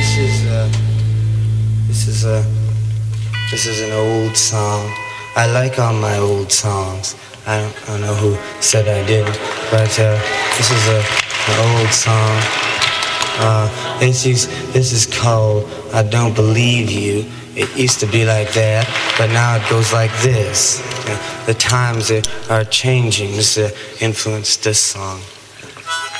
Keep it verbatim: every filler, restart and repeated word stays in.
This is uh, this is a this is an old song. I like all my old songs. I don't, I don't know who said I didn't, but uh, this is a, an old song. Uh, this is this is called "I Don't Believe You." It used to be like that, but now it goes like this. Uh, the times are, are changing. This uh, influenced this song.